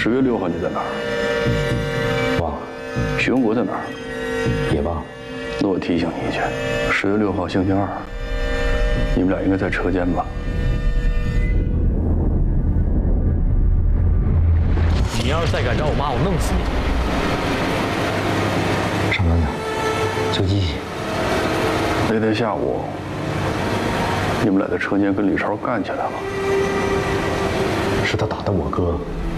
10月6号你在哪儿？ 忘了。 许文国在哪儿？ 也忘了。 那我提醒你一句，10月6号星期二，你们俩应该在车间吧？ 你要是再敢找我妈，我弄死你！ 上班呢，救机器。 那天下午，你们俩在车间跟李超干起来了。 是他打的我哥。